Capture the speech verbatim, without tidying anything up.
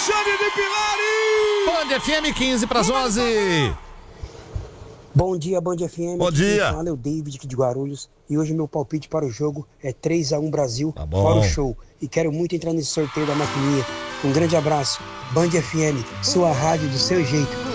Alexandre de Pilares! Band F M, quinze para as onze. Bom dia, Band F M. Bom Aqui dia. quem fala é o David aqui de Guarulhos. E hoje meu palpite para o jogo é três a um Brasil, Tá bom. fora o show. E quero muito entrar nesse sorteio da maquininha. Um grande abraço. Band F M, sua rádio do seu jeito.